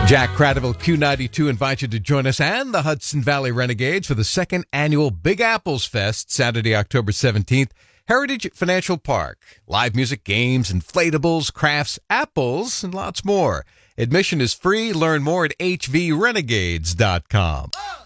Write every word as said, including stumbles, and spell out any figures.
Jack Cradaville, Q ninety-two, invites you to join us and the Hudson Valley Renegades for the second annual Big Apples Fest, Saturday, October seventeenth, Heritage Financial Park. Live music, games, inflatables, crafts, apples, and lots more. Admission is free. Learn more at h v renegades dot com.